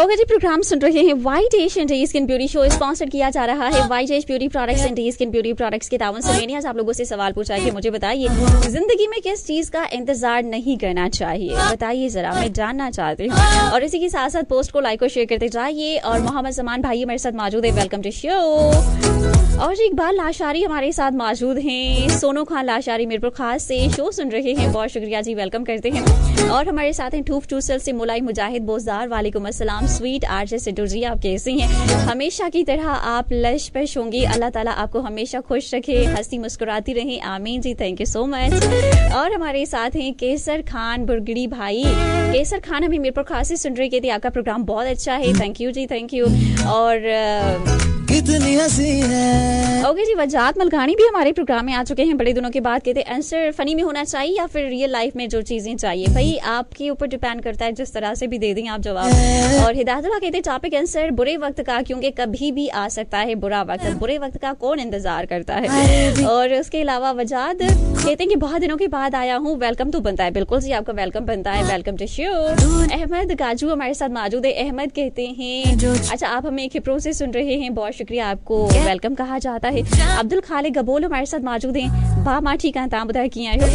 Okay जी, programme सुन रहे हैं white Asian day skin beauty show sponsor किया जा रहा है white ash beauty products and day skin beauty products के तावन से। मैंने आज आप लोगों से सवाल पूछा है कि मुझे बताइए जिंदगी में किस चीज का इंतजार नहीं करना चाहिए, बताइए जरा, मैं जानना चाहती हूँ। और इसी के साथ साथ पोस्ट को लाइक और शेयर करते जाइए। और मोहम्मद समान भाई हमारे साथ मौजूद है, वेलकम टू शो। और इकबाल लाशारी हमारे साथ मौजूद हैं, सोनू खान लाशारी मीरपुर खास से शो सुन रहे हैं, बहुत शुक्रिया जी, वेलकम करते हैं। और हमारे साथ हैं ठूफ टूसल से मुलाई मुजाहिद बोजदार, वालेकुम अस्सलाम। स्वीट आरजे सिद्धू जी, आप कैसी हैं? हमेशा की तरह आप लश पेश होंगी, अल्लाह ताला आपको हमेशा खुश रखे, हंसी मुस्कुराती रहें, आमीन जी, थैंक यू सो मच। और हमारे साथ हैं केसर खान बुरगड़ी भाई, केसर खान हमें मीरपुर खास से सुन रहे, कहते आपका प्रोग्राम बहुत अच्छा है, thank you ji, thank you. और कितनी हंसी है। ओके जी, वजात मलकानी भी हमारे प्रोग्राम में आ चुके हैं बड़े दिनों के बाद, कहते आंसर फनी में होना चाहिए या फिर रियल लाइफ में जो चीजें चाहिए, भाई आपके ऊपर डिपेंड करता है, जिस तरह से भी दे दें आप जवाब। और हिदायतुल्लाह कहते टॉपिक आंसर बुरे वक्त का, क्योंकि कभी भी आ सकता है बुरा वक्त, बुरे वक्त का कौन इंतजार करता है। और उसके अलावा वजाद कहते हैं कि बहुत दिनों के बाद आया हूँ, वेलकम तो बनता है, बिल्कुल जी आपका वेलकम बनता है, वेलकम टू शो। अहमद गाजू हमारे साथ मौजूद है, अहमद कहते हैं अच्छा आप हमें खिप्रो से सुन रहे हैं, बहुत शुक्रिया, आपको वेलकम कहा जाता है। अब्दुल खालिक गबोल हमारे साथ मौजूद हैं, बा माँ ठीक है, बुधाए किया है,